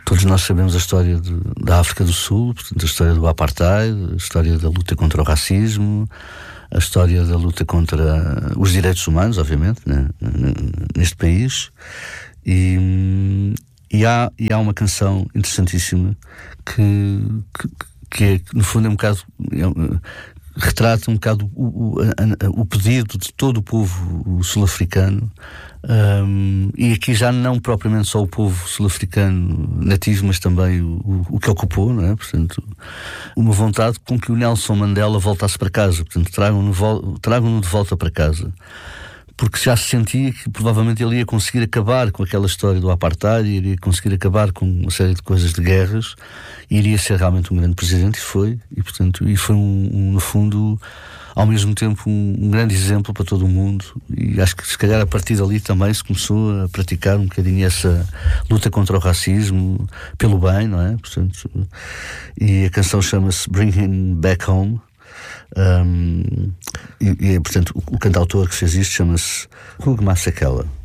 Todos nós sabemos a história da África do Sul, portanto, a história do apartheid, a história da luta contra o racismo, a história da luta contra os direitos humanos, obviamente, né, neste país. E há uma canção interessantíssima que no fundo é um bocado... retrata um bocado o pedido de todo o povo sul-africano, e aqui já não propriamente só o povo sul-africano nativo, mas também o que ocupou, não é? Portanto, uma vontade com que o Nelson Mandela voltasse para casa, portanto, tragam-no de volta para casa, porque já se sentia que provavelmente ele ia conseguir acabar com aquela história do apartheid, iria conseguir acabar com uma série de coisas, de guerras, e iria ser realmente um grande presidente, e foi no fundo, ao mesmo tempo, um grande exemplo para todo o mundo. E acho que se calhar a partir dali também se começou a praticar um bocadinho essa luta contra o racismo, pelo bem, não é? Portanto, e a canção chama-se Bring Him Back Home. Portanto, o cantautor que fez isto chama-se Hugh Masekela.